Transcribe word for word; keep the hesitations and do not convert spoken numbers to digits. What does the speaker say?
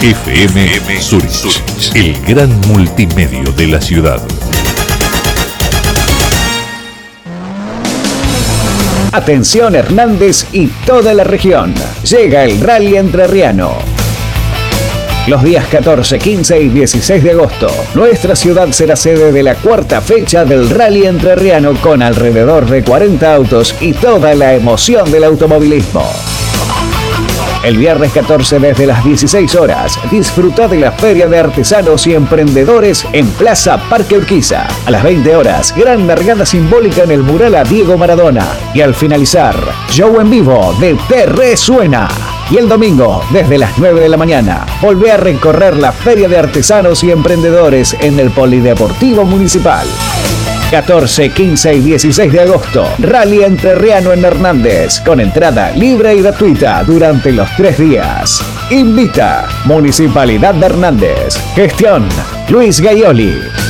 F M Zurich, el gran multimedio de la ciudad. Atención Hernández y toda la región. Llega el Rally Entrerriano. Los días catorce, quince y dieciséis de agosto, nuestra ciudad será sede de la cuarta fecha del Rally Entrerriano con alrededor de cuarenta autos y toda la emoción del automovilismo. El viernes catorce desde las dieciséis horas, disfruta de la Feria de Artesanos y Emprendedores en Plaza Parque Urquiza. A las veinte horas, gran largada simbólica en el mural a Diego Maradona. Y al finalizar, show en vivo de Te Resuena. Y el domingo, desde las nueve de la mañana, volvé a recorrer la Feria de Artesanos y Emprendedores en el Polideportivo Municipal. catorce, quince y dieciséis de agosto, Rally Entrerriano en Hernández, con entrada libre y gratuita durante los tres días. Invita Municipalidad de Hernández. Gestión Luis Gaioli.